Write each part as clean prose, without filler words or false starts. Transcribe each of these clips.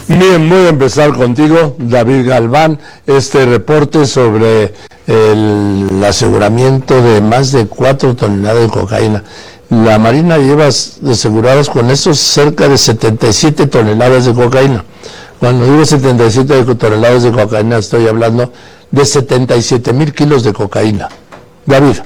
Bien, voy a empezar contigo, David Galván, este reporte sobre el aseguramiento de más de 4 toneladas de cocaína. La Marina lleva aseguradas con esos cerca de 77 toneladas de cocaína. Cuando digo 77 toneladas de cocaína, estoy hablando de 77,000 kilos de cocaína. David.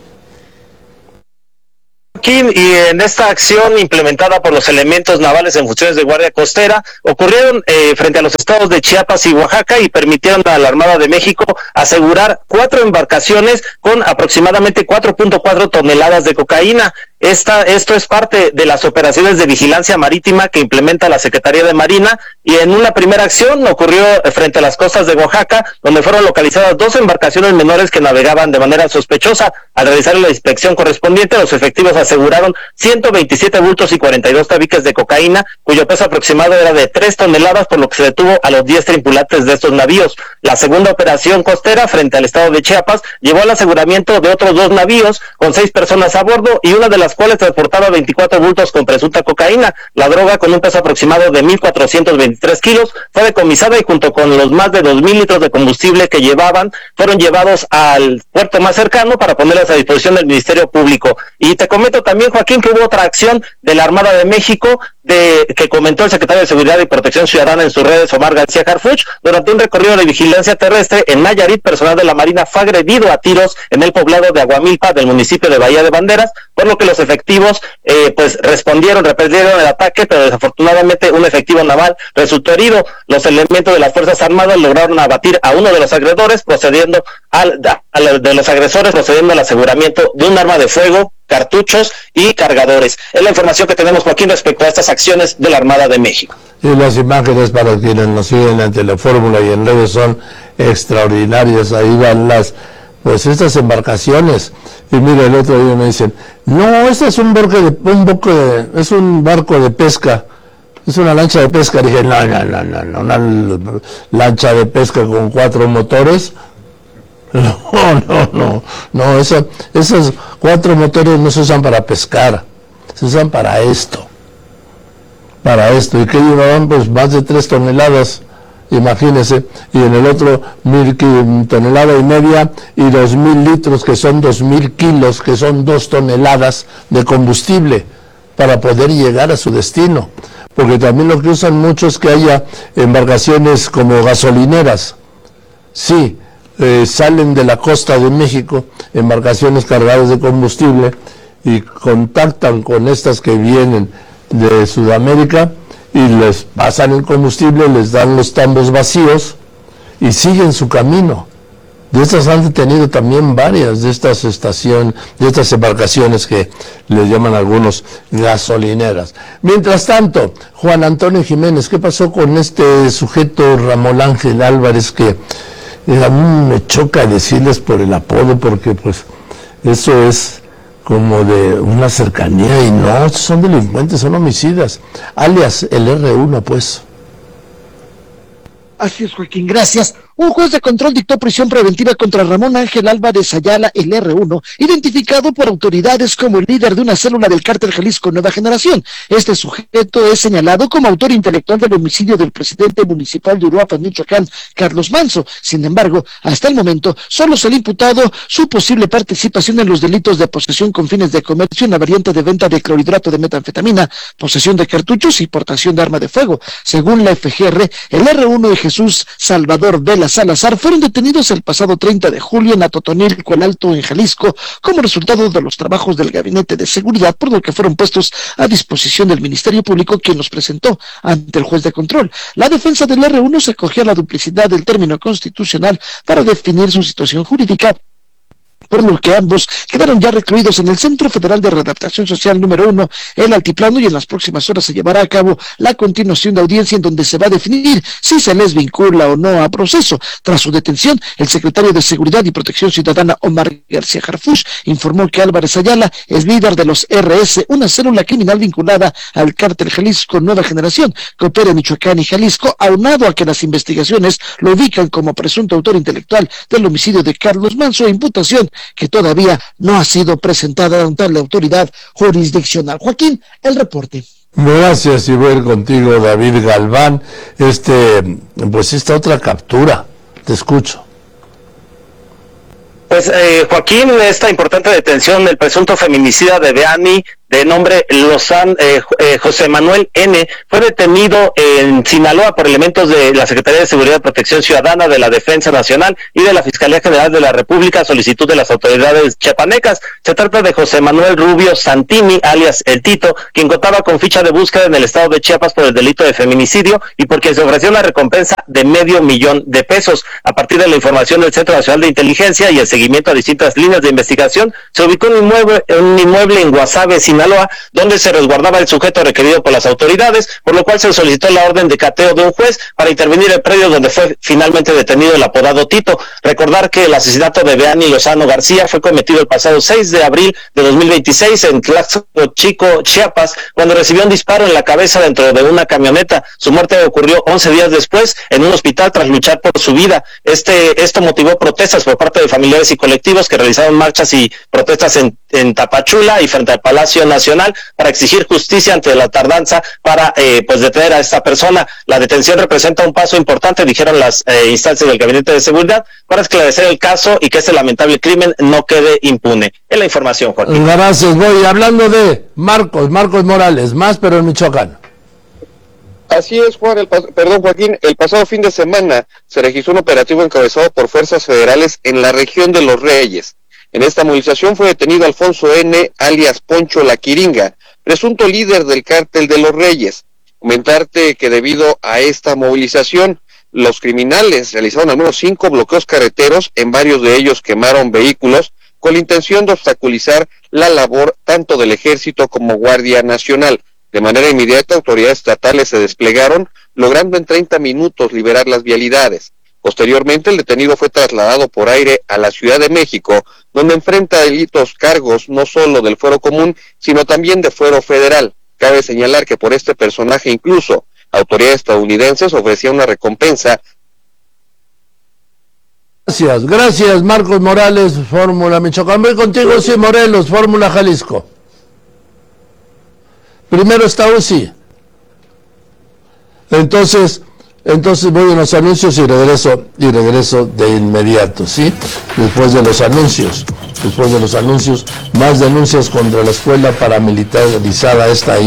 Y en esta acción implementada por los elementos navales en funciones de guardia costera, ocurrieron frente a los estados de Chiapas y Oaxaca y permitieron a la Armada de México asegurar 4 embarcaciones con aproximadamente 4.4 toneladas de cocaína. Esto es parte de las operaciones de vigilancia marítima que implementa la Secretaría de Marina, y en una primera acción ocurrió frente a las costas de Oaxaca, donde fueron localizadas 2 embarcaciones menores que navegaban de manera sospechosa. Al realizar la inspección correspondiente, los efectivos aseguraron 127 bultos y 42 tabiques de cocaína, cuyo peso aproximado era de 3 toneladas, por lo que se detuvo a los 10 tripulantes de estos navíos. La segunda operación costera frente al estado de Chiapas llevó al aseguramiento de otros 2 navíos con 6 personas a bordo, y una de las cuales transportaba 24 bultos con presunta cocaína. La droga, con un peso aproximado de 1,423 kilos, fue decomisada y junto con los más de 2,000 litros de combustible que llevaban, fueron llevados al puerto más cercano para ponerlos a disposición del Ministerio Público. Y te comento también, Joaquín, que hubo otra acción de la Armada de México que comentó el secretario de Seguridad y Protección Ciudadana en sus redes, Omar García Harfuch. Durante un recorrido de vigilancia terrestre en Nayarit, personal de la Marina fue agredido a tiros en el poblado de Aguamilpa del municipio de Bahía de Banderas, por lo que los efectivos repelieron el ataque, pero desafortunadamente un efectivo naval resultó herido. Los elementos de las Fuerzas Armadas lograron abatir a uno de los agresores, procediendo al aseguramiento de un arma de fuego, cartuchos y cargadores. Es la información que tenemos, Joaquín, respecto a estas acciones de la Armada de México. Y las imágenes, para quienes nos siguen en Telefórmula y en redes, son extraordinarias. Ahí van estas embarcaciones. Y mira, el otro día me dicen, no, este es un barco de pesca, es una lancha de pesca. Dije, no, una lancha de pesca con 4 motores. No, esos 4 motores no se usan para pescar, se usan para esto, y que llevaban pues más de 3 toneladas, imagínense, y en el otro 1,500 toneladas y 2,000 litros, que son 2,000 kilos, que son 2 toneladas de combustible para poder llegar a su destino, porque también lo que usan mucho es que haya embarcaciones como gasolineras. Sí, salen de la costa de México embarcaciones cargadas de combustible y contactan con estas que vienen de Sudamérica y les pasan el combustible, les dan los tambos vacíos y siguen su camino. De estas han detenido también varias de estas embarcaciones que les llaman algunos gasolineras. Mientras tanto, Juan Antonio Jiménez, ¿qué pasó con este sujeto Ramón Ángel Álvarez, que a mí me choca decirles por el apodo, porque pues eso es como de una cercanía, y no, son delincuentes, son homicidas, alias el R1, pues. Así es, Joaquín, gracias. Un juez de control dictó prisión preventiva contra Ramón Ángel Álvarez Ayala, el R1, identificado por autoridades como el líder de una célula del cártel Jalisco Nueva Generación. Este sujeto es señalado como autor intelectual del homicidio del presidente municipal de Uruapan, Michoacán, Carlos Manso. Sin embargo, hasta el momento, solo se le ha imputado su posible participación en los delitos de posesión con fines de comercio, una variante de venta de clorhidrato de metanfetamina, posesión de cartuchos y portación de arma de fuego. Según la FGR, el R1 y Jesús Salvador Vela Salazar fueron detenidos el pasado 30 de julio en Atotonilco, el Alto, en Jalisco, como resultado de los trabajos del Gabinete de Seguridad, por lo que fueron puestos a disposición del Ministerio Público, quien los presentó ante el juez de control. La defensa del R1 se acogió a la duplicidad del término constitucional para definir su situación jurídica, por lo que ambos quedaron ya recluidos en el Centro Federal de Readaptación Social número 1, el Altiplano, y en las próximas horas se llevará a cabo la continuación de audiencia en donde se va a definir si se les vincula o no a proceso. Tras su detención, el secretario de Seguridad y Protección Ciudadana, Omar García Harfuch, informó que Álvarez Ayala es líder de los RS, una célula criminal vinculada al cártel Jalisco Nueva Generación, que opera en Michoacán y Jalisco, aunado a que las investigaciones lo ubican como presunto autor intelectual del homicidio de Carlos Manso, imputación que todavía no ha sido presentada ante la autoridad jurisdiccional. Joaquín, el reporte. Gracias, y voy a ir contigo, David Galván. Pues esta otra captura, te escucho. Pues Joaquín, esta importante detención del presunto feminicida de Beani, de nombre José Manuel N., fue detenido en Sinaloa por elementos de la Secretaría de Seguridad y Protección Ciudadana, de la Defensa Nacional y de la Fiscalía General de la República a solicitud de las autoridades chiapanecas. Se trata de José Manuel Rubio Santini, alias El Tito, quien contaba con ficha de búsqueda en el estado de Chiapas por el delito de feminicidio y por quien se ofreció una recompensa de $500,000. A partir de la información del Centro Nacional de Inteligencia y el seguimiento a distintas líneas de investigación, se ubicó un inmueble en Guasave, Sinaloa, donde se resguardaba el sujeto requerido por las autoridades, por lo cual se solicitó la orden de cateo de un juez para intervenir el predio donde fue finalmente detenido el apodado Tito. Recordar que el asesinato de Beani Lozano García fue cometido el pasado 6 de abril de 2026 en Tlaxco Chico, Chiapas, cuando recibió un disparo en la cabeza dentro de una camioneta. Su muerte ocurrió 11 días después en un hospital tras luchar por su vida. Esto motivó protestas por parte de familiares y colectivos que realizaron marchas y protestas en Tapachula y frente al Palacio Nacional para exigir justicia ante la tardanza para detener a esta persona. La detención representa un paso importante, dijeron las instancias del Gabinete de Seguridad, para esclarecer el caso y que este lamentable crimen no quede impune. Es la información, Joaquín. Gracias. Voy hablando de Marcos Morales, más pero en Michoacán. Así es, Joaquín, el pasado fin de semana se registró un operativo encabezado por fuerzas federales en la región de Los Reyes. En esta movilización fue detenido Alfonso N., alias Poncho La Quiringa, presunto líder del cártel de Los Reyes. Comentarte que debido a esta movilización, los criminales realizaron al menos 5 bloqueos carreteros, en varios de ellos quemaron vehículos, con la intención de obstaculizar la labor tanto del Ejército como Guardia Nacional. De manera inmediata, autoridades estatales se desplegaron, logrando en 30 minutos liberar las vialidades. Posteriormente, el detenido fue trasladado por aire a la Ciudad de México, donde enfrenta delitos cargos no solo del fuero común, sino también de fuero federal. Cabe señalar que por este personaje incluso autoridades estadounidenses ofrecían una recompensa. Gracias, Marcos Morales, Fórmula Michoacán. Voy contigo, sí, Morelos, Fórmula Jalisco. Primero está UCI. Entonces voy a los anuncios y regreso de inmediato, ¿sí? Después de los anuncios, más denuncias contra la escuela paramilitarizada,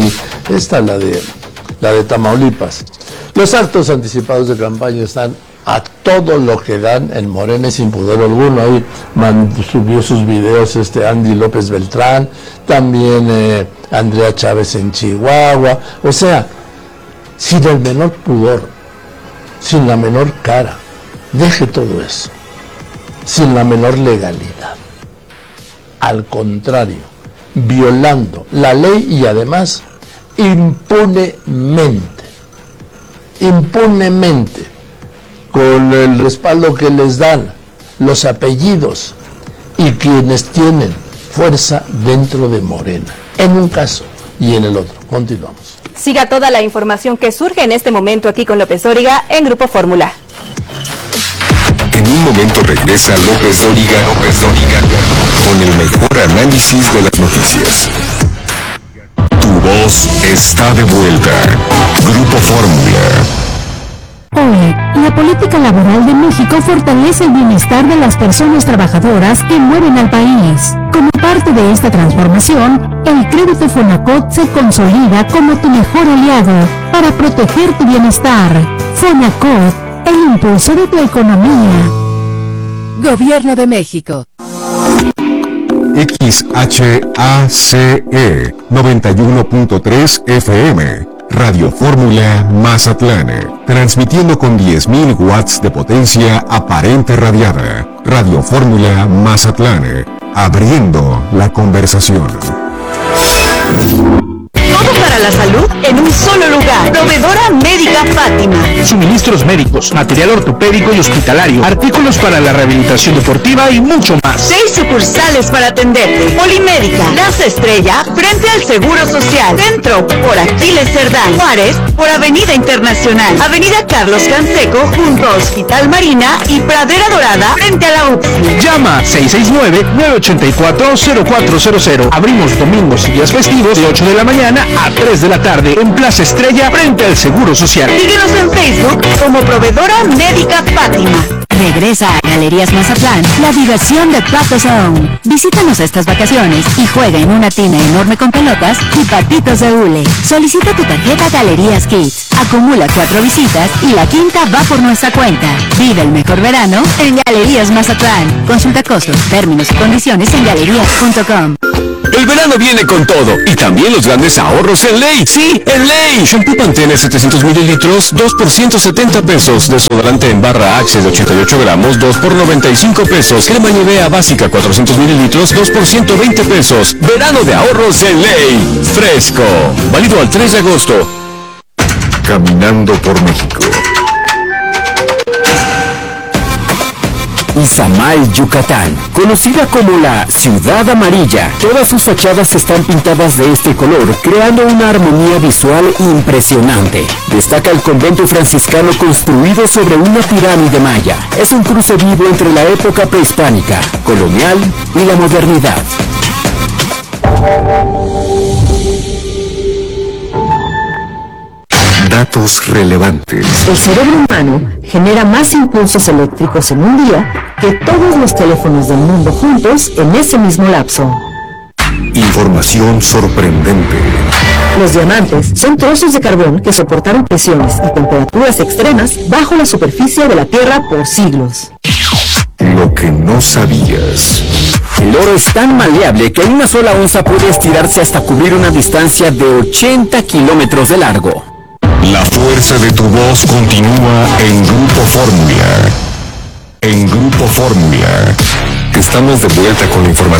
la de Tamaulipas. Los actos anticipados de campaña están a todo lo que dan en Morena, sin pudor alguno. Ahí subió sus videos Andy López Beltrán, también Andrea Chávez en Chihuahua. O sea, sin el menor pudor, sin la menor cara, deje todo eso, sin la menor legalidad. Al contrario, violando la ley y además impunemente, con el respaldo que les dan los apellidos y quienes tienen fuerza dentro de Morena, en un caso y en el otro. Continuamos. Siga toda la información que surge en este momento aquí con López Dóriga en Grupo Fórmula. En un momento regresa López Dóriga con el mejor análisis de las noticias. Tu voz está de vuelta. Grupo Fórmula. Hoy, la política laboral de México fortalece el bienestar de las personas trabajadoras que mueven al país. Como parte de esta transformación, el crédito Fonacot se consolida como tu mejor aliado para proteger tu bienestar. Fonacot, el impulso de tu economía. Gobierno de México. XHACE 91.3 FM. Radio Fórmula Mazatlán, transmitiendo con 10.000 watts de potencia aparente radiada. Radio Fórmula Mazatlán, abriendo la conversación. Todo para la salud en un solo lugar. Proveedora Médica Fátima. suministros médicos, material ortopédico y hospitalario, artículos para la rehabilitación deportiva y mucho más. 6 sucursales para atenderte. Polimédica, Plaza Estrella, frente al Seguro Social. Centro, por Aquiles Cerdán. Juárez, por Avenida Internacional. Avenida Carlos Canseco, junto a Hospital Marina y Pradera Dorada, frente a la UPSI. Llama 669-984-0400. Abrimos domingos y días festivos de 8 de la mañana a 3 de la tarde en Plaza Estrella, frente al Seguro Social. Síguenos en Facebook como Proveedora Médica Fátima. Regresa a Galerías Mazatlán, la diversión de Pato Zone. Visítanos estas vacaciones y juega en una tina enorme con pelotas y patitos de hule. Solicita tu tarjeta Galerías Kids. Acumula 4 visitas y la quinta va por nuestra cuenta. Vive el mejor verano en Galerías Mazatlán. Consulta costos, términos y condiciones en galerías.com. El verano viene con todo y también los grandes ahorros en Ley. Sí, en Ley. Shampoo Pantene 700 mililitros, 2 por 170 pesos. Desodorante en barra H de 88 gramos, 2 por 95 pesos. Crema Nivea básica 400 mililitros, 2 por 120 pesos. Verano de ahorros en Ley. Fresco. Válido al 3 de agosto. Caminando por México. Izamal, Yucatán, conocida como la Ciudad Amarilla. Todas sus fachadas están pintadas de este color, creando una armonía visual impresionante. Destaca el convento franciscano construido sobre una pirámide maya. Es un cruce vivo entre la época prehispánica, colonial y la modernidad. Datos relevantes. El cerebro humano genera más impulsos eléctricos en un día que todos los teléfonos del mundo juntos en ese mismo lapso. Información sorprendente. Los diamantes son trozos de carbón que soportaron presiones y temperaturas extremas bajo la superficie de la Tierra por siglos. Lo que no sabías. El oro es tan maleable que una sola onza puede estirarse hasta cubrir una distancia de 80 kilómetros de largo. La fuerza de tu voz continúa en Grupo Fórmula. En Grupo Fórmula. Estamos de vuelta con la información.